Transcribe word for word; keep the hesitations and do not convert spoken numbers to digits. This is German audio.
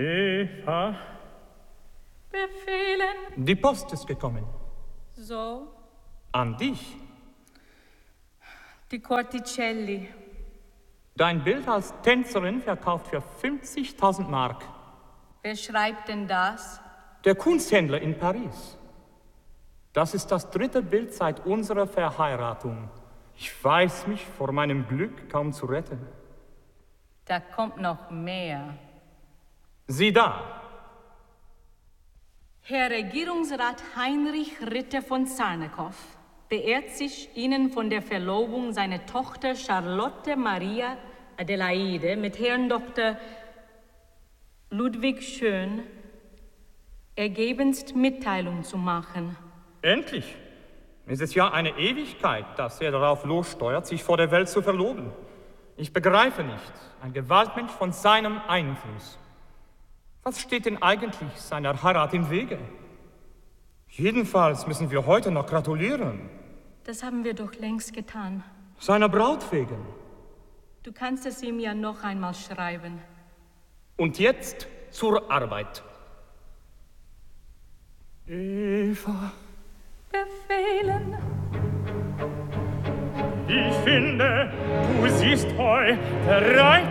Eva? Befehlen. Die Post ist gekommen. So? An dich. Die Corticelli. Dein Bild als Tänzerin verkauft für fünfzigtausend Mark. Wer schreibt denn das? Der Kunsthändler in Paris. Das ist das dritte Bild seit unserer Verheiratung. Ich weiß mich vor meinem Glück kaum zu retten. Da kommt noch mehr. Sieh da. Herr Regierungsrat Heinrich Ritter von Sarnekow beehrt sich Ihnen von der Verlobung seiner Tochter Charlotte Maria Adelaide mit Herrn Doktor Ludwig Schön ergebenst Mitteilung zu machen. Endlich! Es ist ja eine Ewigkeit, dass er darauf lossteuert, sich vor der Welt zu verloben. Ich begreife nicht, ein Gewaltmensch von seinem Einfluss. Was steht denn eigentlich seiner Heirat im Wege? Jedenfalls müssen wir heute noch gratulieren. Das haben wir doch längst getan. Seiner Braut wegen. Du kannst es ihm ja noch einmal schreiben. Und jetzt zur Arbeit. Eva. Befehlen. Ich finde, du siehst heute